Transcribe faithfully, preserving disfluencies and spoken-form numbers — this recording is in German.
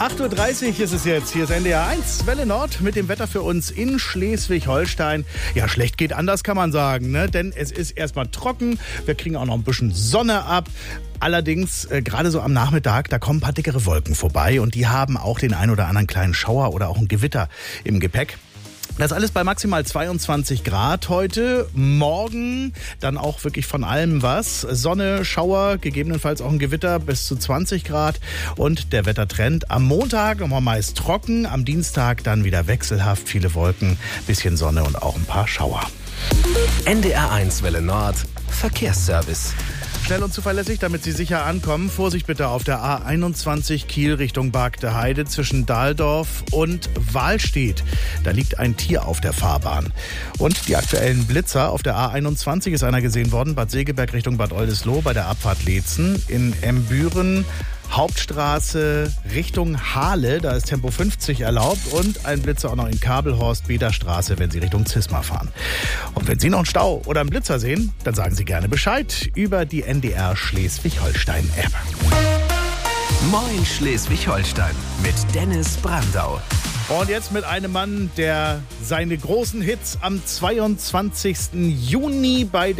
acht Uhr dreißig ist es jetzt. Hier ist N D R eins, Welle Nord mit dem Wetter für uns in Schleswig-Holstein. Ja, schlecht geht anders, kann man sagen, ne? Denn es ist erstmal trocken. Wir kriegen auch noch ein bisschen Sonne ab. Allerdings, äh, gerade so am Nachmittag, da kommen ein paar dickere Wolken vorbei. Und die haben auch den ein oder anderen kleinen Schauer oder auch ein Gewitter im Gepäck. Das alles bei maximal zweiundzwanzig Grad heute. Morgen dann auch wirklich von allem was. Sonne, Schauer, gegebenenfalls auch ein Gewitter bis zu zwanzig Grad. Und der Wettertrend am Montag nochmal meist trocken. Am Dienstag dann wieder wechselhaft, viele Wolken, bisschen Sonne und auch ein paar Schauer. N D R eins Welle Nord Verkehrsservice. Schnell und zuverlässig, damit Sie sicher ankommen. Vorsicht bitte auf der A einundzwanzig Kiel Richtung Bargte Heide zwischen Dahldorf und Wahlstedt. Da liegt ein Tier auf der Fahrbahn. Und die aktuellen Blitzer auf der A einundzwanzig ist einer gesehen worden. Bad Segeberg Richtung Bad Oldesloe bei der Abfahrt Leetzen. In Embüren Hauptstraße Richtung Hahle, da ist Tempo fünfzig erlaubt und ein Blitzer auch noch in Kabelhorst Bederstraße, wenn Sie Richtung Zisma fahren. Und wenn Sie noch einen Stau oder einen Blitzer sehen, dann sagen Sie gerne Bescheid über die N D R Schleswig-Holstein-App. Moin Schleswig-Holstein mit Dennis Brandau. Und jetzt mit einem Mann, der seine großen Hits am zweiundzwanzigsten Juni bei